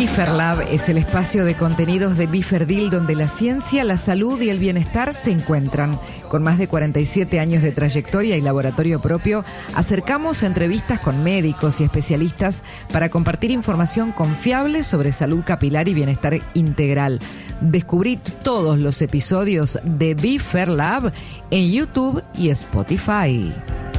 Biferlab es el espacio de contenidos de Biferdil donde la ciencia, la salud y el bienestar se encuentran. Con más de 47 años de trayectoria y laboratorio propio, acercamos entrevistas con médicos y especialistas para compartir información confiable sobre salud capilar y bienestar integral. Descubrí todos los episodios de Biferlab en YouTube y Spotify.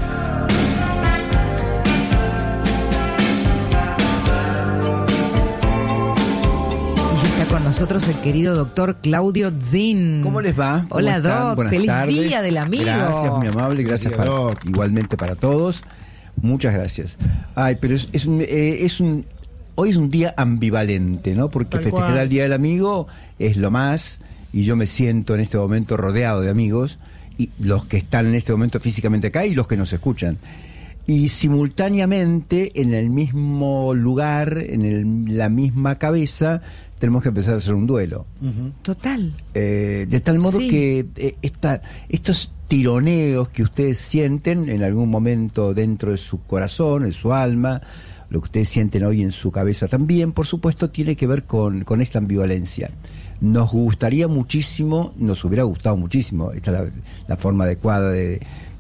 Con nosotros el querido doctor Claudio Zin. ¿Cómo les va? Hola, Doc. Buenas Feliz tardes. Día del Amigo. Gracias, muy amable. Gracias igualmente para todos. Muchas gracias. Ay, pero hoy es un día ambivalente, ¿no? Porque festejar el Día del Amigo es lo más, y yo me siento en este momento rodeado de amigos, y los que están en este momento físicamente acá y los que nos escuchan. Y simultáneamente, en el mismo lugar, la misma cabeza, tenemos que empezar a hacer un duelo. Total. De tal modo que estos tironeos que ustedes sienten en algún momento dentro de su corazón, en su alma, lo que ustedes sienten hoy en su cabeza también, por supuesto, tiene que ver con esta ambivalencia. Nos gustaría muchísimo, nos hubiera gustado muchísimo, esta es la forma adecuada de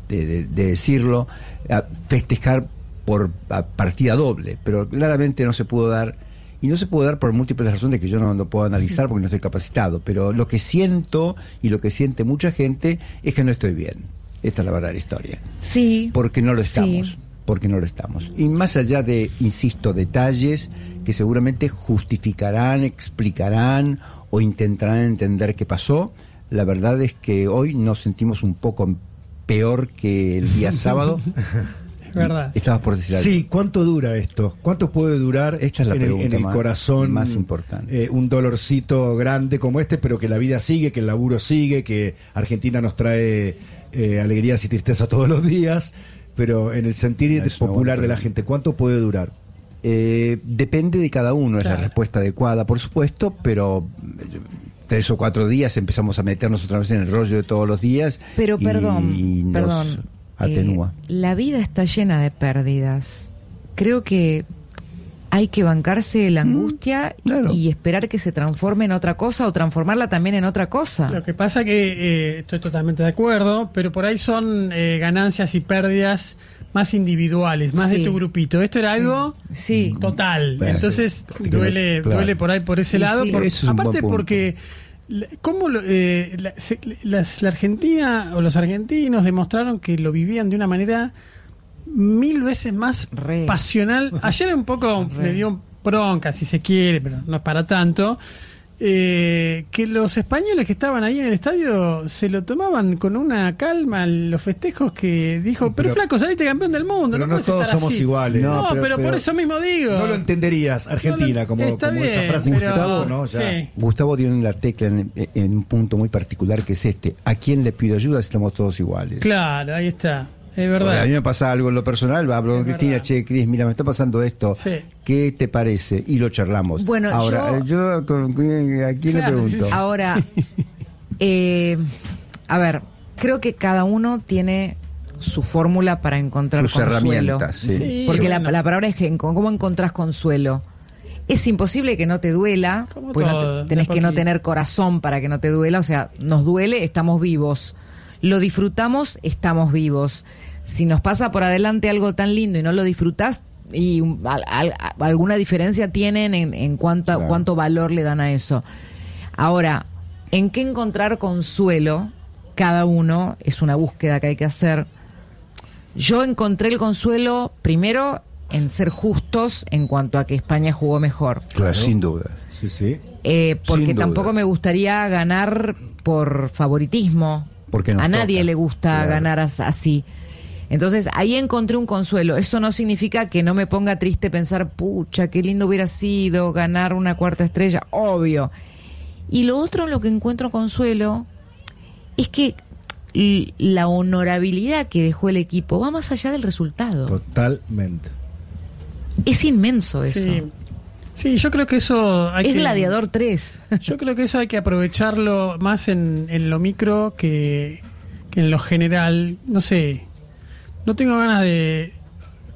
decirlo, festejar por partida doble, pero claramente no se pudo dar. Y no se puede dar por múltiples razones que yo no puedo analizar porque no estoy capacitado. Pero lo que siento y lo que siente mucha gente es que no estoy bien. Esta es la verdadera historia. Sí. Porque no lo estamos. Sí. Porque no lo estamos. Y más allá de, insisto, detalles que seguramente justificarán, explicarán o intentarán entender qué pasó, la verdad es que hoy nos sentimos un poco peor que el día sábado. ¿Verdad? Estabas por decir algo. Sí, ¿cuánto dura esto? ¿Cuánto puede durar Esta es la pregunta en el corazón más importante? Un dolorcito grande como este, pero que la vida sigue, que el laburo sigue, que Argentina nos trae alegrías y tristezas todos los días, pero en el sentir popular de la gente, ¿cuánto puede durar? Depende de cada uno, es la respuesta adecuada, por supuesto, pero 3 o 4 días empezamos a meternos otra vez en el rollo de todos los días. Pero perdón. Atenúa. La vida está llena de pérdidas. Creo que hay que bancarse la angustia y esperar que se transforme en otra cosa o transformarla también en otra cosa. Lo que pasa que estoy totalmente de acuerdo, pero por ahí son ganancias y pérdidas más individuales, más de tu grupito. Esto era algo total. Entonces duele por ahí por ese lado. Aparte porque ¿cómo la Argentina o los argentinos demostraron que lo vivían de una manera 1000 veces más pasional? Ayer un poco me dio bronca, si se quiere, pero no es para tanto, que los españoles que estaban ahí en el estadio se lo tomaban con una calma los festejos, que dijo, pero flaco, saliste campeón del mundo. Pero no todos somos iguales. No, pero por eso mismo digo. No lo entenderías, Argentina, como esa frase que se puso, ¿no? Gustavo dio en la tecla en un punto muy particular, que es ¿a quién le pido ayuda si estamos todos iguales? Claro, ahí está. Es verdad. Porque a mí me pasa algo en lo personal, hablo con Cristina, Cris, mira, me está pasando esto, ¿qué te parece? Y lo charlamos. Bueno, ahora, yo ¿a quién le pregunto? Ahora, a ver, creo que cada uno tiene su fórmula para encontrar sus consuelo. Herramientas, porque la palabra es que ¿cómo encontrás consuelo? Es imposible que no te duela, porque tenés que no tener corazón para que no te duela, o sea, nos duele, estamos vivos. Lo disfrutamos, estamos vivos. Si nos pasa por adelante algo tan lindo y no lo disfrutás, y alguna diferencia tienen en cuánto valor le dan a eso. Ahora, ¿en qué encontrar consuelo? Cada uno es una búsqueda que hay que hacer. Yo encontré el consuelo primero en ser justos en cuanto a que España jugó mejor. Claro, sin duda. Sí. Porque tampoco me gustaría ganar por favoritismo. A nadie le gusta ganar así. Entonces ahí encontré un consuelo. Eso no significa que no me ponga triste pensar, pucha, qué lindo hubiera sido ganar una 4ª estrella, obvio. Y lo otro en lo que encuentro consuelo es que la honorabilidad que dejó el equipo va más allá del resultado. Totalmente. Es inmenso eso. Sí, yo creo que eso es Gladiador 3. Yo creo que eso hay que aprovecharlo más en lo micro que en lo general. No sé, no tengo ganas de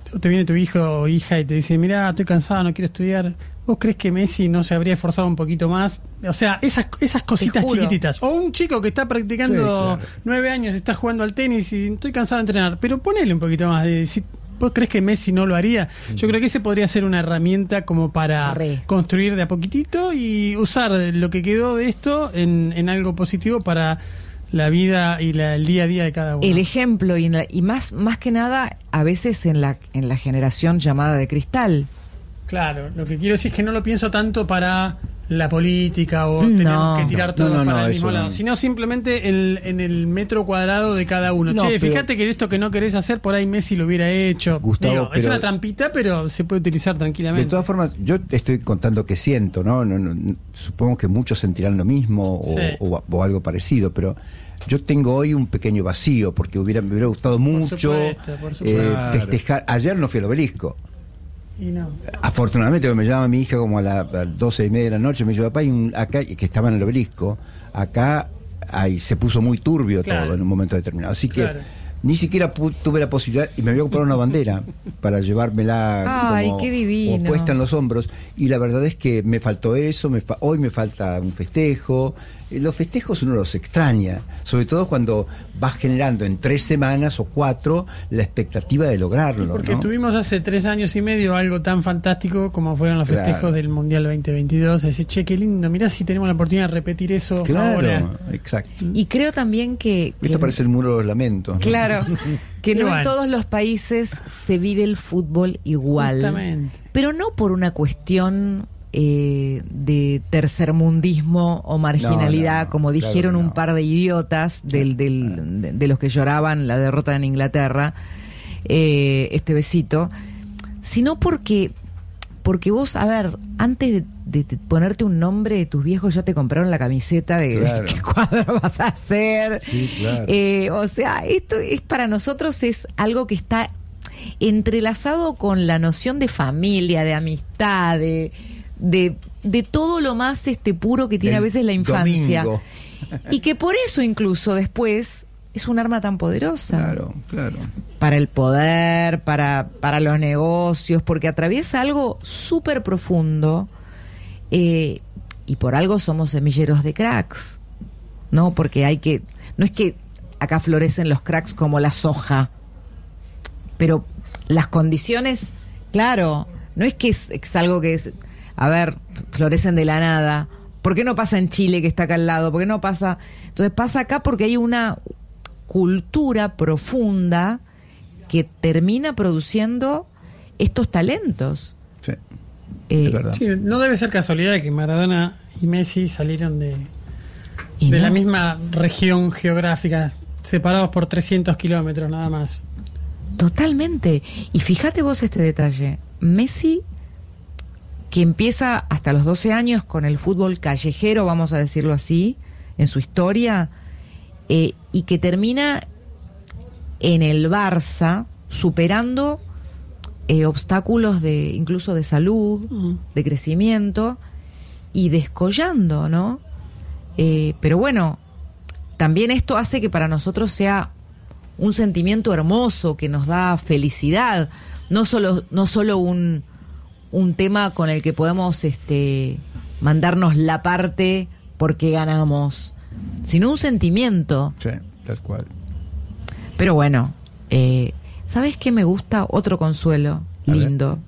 te viene tu hijo o hija y te dice, mirá, estoy cansado, no quiero estudiar, ¿vos crees que Messi no se habría esforzado un poquito más? O sea, esas cositas chiquititas. O un chico que está practicando 9 años, está jugando al tenis y estoy cansado de entrenar, pero ponele un poquito más de... ¿Vos crees que Messi no lo haría? Yo creo que ese podría ser una herramienta como para construir de a poquitito y usar lo que quedó de esto en algo positivo para la vida y el día a día de cada uno. El ejemplo y más que nada a veces en la generación llamada de cristal. Claro, lo que quiero decir es que no lo pienso tanto para la política o tenemos que tirar todo para el mismo lado, sino simplemente en el metro cuadrado de cada uno. Fíjate que esto que no querés hacer, por ahí Messi lo hubiera hecho. Gustavo, es una trampita, pero se puede utilizar tranquilamente. De todas formas, yo te estoy contando que siento, ¿no? Supongo que muchos sentirán lo mismo o algo parecido, pero yo tengo hoy un pequeño vacío porque me hubiera gustado mucho por supuesto. festejar. Ayer no fui al Obelisco. Y no. Afortunadamente me llama mi hija como a las 12:30 de la noche, me dice, papá, acá, que estaba en el Obelisco, acá se puso muy turbio todo en un momento determinado, así que ni siquiera tuve la posibilidad, y me voy a comprar una bandera para llevármela qué divino, puesta en los hombros, y la verdad es que me faltó eso, hoy me falta un festejo. Los festejos uno los extraña, sobre todo cuando vas generando en 3 semanas o 4 la expectativa de lograrlo. Porque tuvimos hace 3 años y medio algo tan fantástico como fueron los festejos del Mundial 2022. Decir, che, qué lindo, mirá si tenemos la oportunidad de repetir eso ahora. Exacto. Y creo también que esto parece el muro de los lamentos. Claro, que no en todos los países se vive el fútbol igual. Justamente. Pero no por una cuestión de tercermundismo o marginalidad, como dijeron un par de idiotas de los que lloraban la derrota en Inglaterra, este besito, sino porque vos, a ver, antes de ponerte un nombre, tus viejos ya te compraron la camiseta de qué cuadro vas a hacer. Sí, claro. O sea, esto es para nosotros es algo que está entrelazado con la noción de familia, de amistad, de todo lo más puro que tiene a veces la infancia. Domingo. Y que por eso incluso después es un arma tan poderosa. Claro. Para el poder, para los negocios, porque atraviesa algo súper profundo, y por algo somos semilleros de cracks, ¿no? Porque no es que acá florecen los cracks como la soja, pero las condiciones, claro, no es que es algo que es... A ver, florecen de la nada. ¿Por qué no pasa en Chile, que está acá al lado? ¿Por qué no pasa? Entonces pasa acá porque hay una cultura profunda que termina produciendo estos talentos. Sí, es verdad. Sí, no debe ser casualidad que Maradona y Messi salieron de la misma región geográfica, separados por 300 kilómetros nada más. Totalmente. Y fíjate vos este detalle. Messi, que empieza hasta los 12 años con el fútbol callejero, vamos a decirlo así, en su historia, y que termina en el Barça superando obstáculos incluso de salud, de crecimiento, y descollando, ¿no? Pero bueno, también esto hace que para nosotros sea un sentimiento hermoso que nos da felicidad, no solo un tema con el que podemos mandarnos la parte porque ganamos, sino un sentimiento. Sí, tal cual. Pero bueno, ¿sabes qué me gusta? Otro consuelo lindo,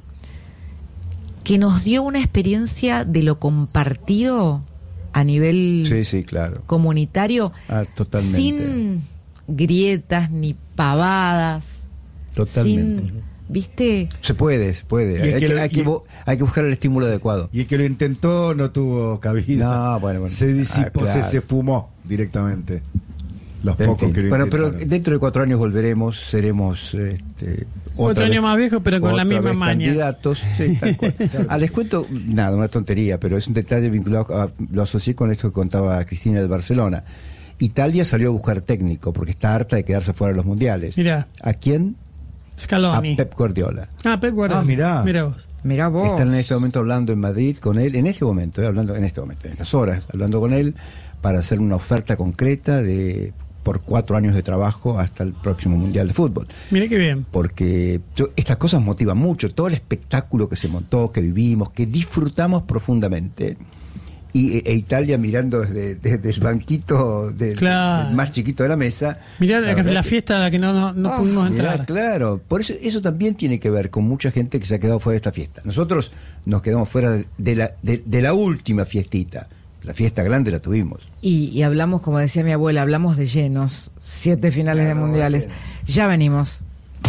que nos dio una experiencia de lo compartido a nivel comunitario, totalmente. Sin grietas ni pavadas, totalmente. ¿Viste? Se puede. Hay que buscar el estímulo adecuado. Y el que lo intentó no tuvo cabida. No, bueno. Se disipó, se fumó directamente. Los pocos que lo intentaron. Pero dentro de 4 años volveremos, seremos 4 años más viejos, pero con la misma maña. Candidatos, sí, tal cual. Les cuento, una tontería, pero es un detalle vinculado, lo asocié con esto que contaba Cristina de Barcelona. Italia salió a buscar técnico porque está harta de quedarse fuera de los mundiales. Mirá. ¿A quién? Scaloni. A Pep Guardiola. Pep Guardiola. Mirá vos. Están en este momento hablando en Madrid con él, en estas horas, hablando con él para hacer una oferta concreta por 4 años de trabajo hasta el próximo Mundial de Fútbol. Mire qué bien. Porque estas cosas motivan mucho, todo el espectáculo que se montó, que vivimos, que disfrutamos profundamente. E Italia mirando desde el banquito del más chiquito de la mesa. Mirá la fiesta a la que no pudimos entrar. Claro, por eso también tiene que ver con mucha gente que se ha quedado fuera de esta fiesta. Nosotros nos quedamos fuera de la última fiestita. La fiesta grande la tuvimos. Y hablamos, como decía mi abuela, hablamos de llenos, 7 finales de mundiales. Ya venimos.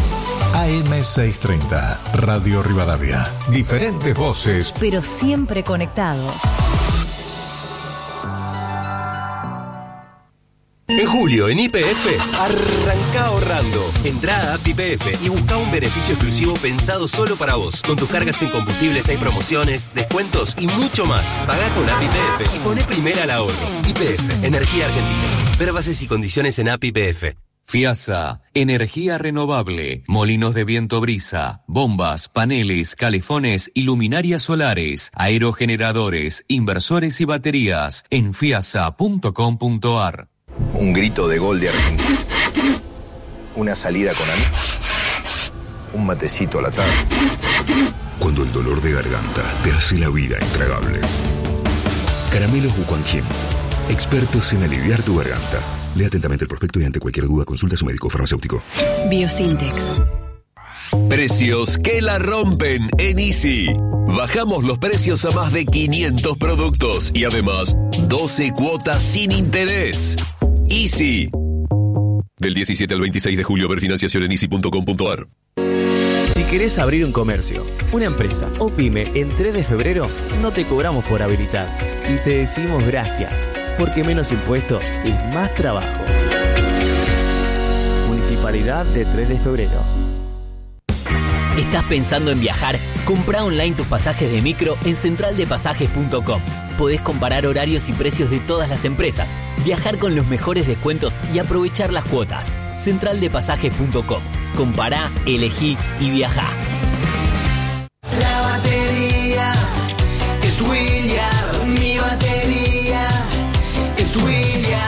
AM630, Radio Rivadavia. Diferentes voces, pero siempre conectados. En julio, en YPF, arranca ahorrando. Entrá a App YPF y busca un beneficio exclusivo pensado solo para vos. Con tus cargas en combustibles hay promociones, descuentos y mucho más. Pagá con App YPF y poné primera al ahorro. YPF, Energía Argentina. Ver bases y condiciones en App YPF. FIASA, energía renovable, molinos de viento brisa, bombas, paneles, calefones y luminarias solares, aerogeneradores, inversores y baterías en fiasa.com.ar. Un grito de gol de Argentina. Una salida con amigos. Un matecito a la tarde. Cuando el dolor de garganta te hace la vida intragable. Caramelos Wuquanjin, expertos en aliviar tu garganta. Lea atentamente el prospecto y ante cualquier duda consulta a su médico farmacéutico. Biosintex. Precios que la rompen en Easy. Bajamos los precios a más de 500 productos y además 12 cuotas sin interés. Easy. Del 17 al 26 de julio, ver financiación en easy.com.ar. Si querés abrir un comercio, una empresa o pyme en 3 de febrero, no te cobramos por habilitar. Y te decimos gracias, porque menos impuestos es más trabajo. Municipalidad de 3 de febrero. ¿Estás pensando en viajar? Comprá online tus pasajes de micro en centraldepasajes.com. Podés comparar horarios y precios de todas las empresas, viajar con los mejores descuentos y aprovechar las cuotas. Centraldepasajes.com. Compará, elegí y viajá. La batería es William. Mi batería es William.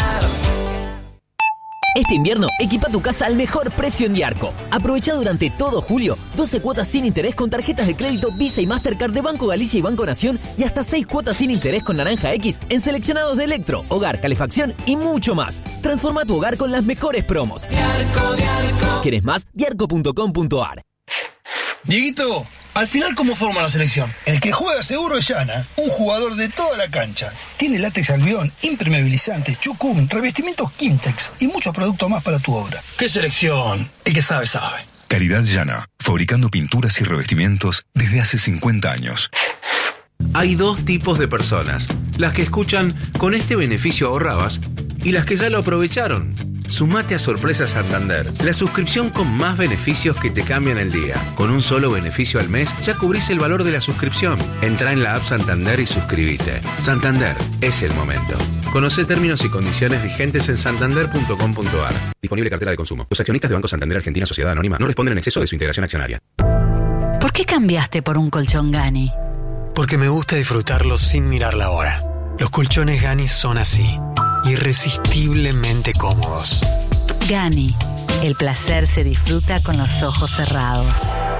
Este invierno, equipa tu casa al mejor precio en Diarco. Aprovecha durante todo julio 12 cuotas sin interés con tarjetas de crédito Visa y Mastercard de Banco Galicia y Banco Nación y hasta 6 cuotas sin interés con Naranja X en seleccionados de electro, hogar, calefacción y mucho más. Transforma tu hogar con las mejores promos. Diarco, Diarco. ¿Quieres más? Diarco.com.ar. Dieguito, al final, ¿cómo forma la selección? El que juega seguro es Yana, un jugador de toda la cancha. Tiene látex albión, impermeabilizante, chucún, revestimientos Kimtex y muchos productos más para tu obra. ¿Qué selección? El que sabe, sabe. Calidad Yana, fabricando pinturas y revestimientos desde hace 50 años. Hay 2 tipos de personas: las que escuchan "con este beneficio ahorrabas" y las que ya lo aprovecharon. Sumate a Sorpresa Santander, la suscripción con más beneficios que te cambian el día. Con un solo beneficio al mes ya cubrís el valor de la suscripción. Entrá en la app Santander y suscríbete. Santander, es el momento. Conoce términos y condiciones vigentes en santander.com.ar. Disponible cartera de consumo. Los accionistas de Banco Santander Argentina Sociedad Anónima no responden en exceso de su integración accionaria. ¿Por qué cambiaste por un colchón Gani? Porque me gusta disfrutarlos sin mirar la hora. Los colchones Gani son así, irresistiblemente cómodos. Gani, el placer se disfruta con los ojos cerrados.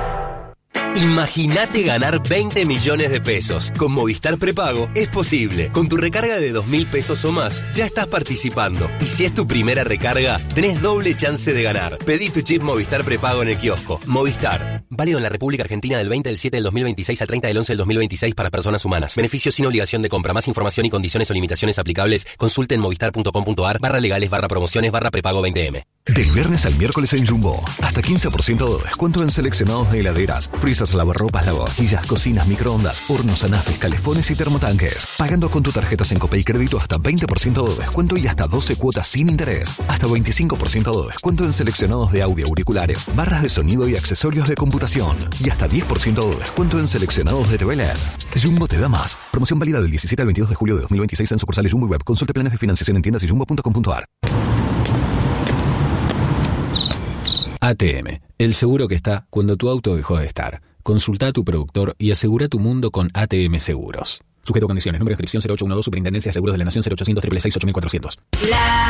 Imagínate ganar 20 millones de pesos. Con Movistar Prepago es posible. Con tu recarga de 2.000 pesos o más, ya estás participando. Y si es tu primera recarga, tenés doble chance de ganar. Pedí tu chip Movistar Prepago en el kiosco. Movistar. Válido en la República Argentina del 20 del 7 del 2026 al 30 del 11 del 2026 para personas humanas. Beneficios sin obligación de compra. Más información y condiciones o limitaciones aplicables. Consulte en movistar.com.ar/legales/prepago 20M. Del viernes al miércoles en Jumbo, hasta 15% de descuento en seleccionados de heladeras, frisas, lavarropas, lavavajillas, cocinas, microondas, hornos, anafes, calefones y termotanques. Pagando con tu tarjeta Sencope y crédito hasta 20% de descuento y hasta 12 cuotas sin interés. Hasta 25% de descuento en seleccionados de audio, auriculares, barras de sonido y accesorios de computación. Y hasta 10% de descuento en seleccionados de TV LED. Jumbo te da más. Promoción válida del 17 al 22 de julio de 2026 en sucursales Jumbo y Web. Consulte planes de financiación en tiendas y jumbo.com.ar. ATM, el seguro que está cuando tu auto dejó de estar. Consulta a tu productor y asegura tu mundo con ATM Seguros. Sujeto a condiciones. Número de inscripción 0812, Superintendencia de Seguros de la Nación 0800 666 8400.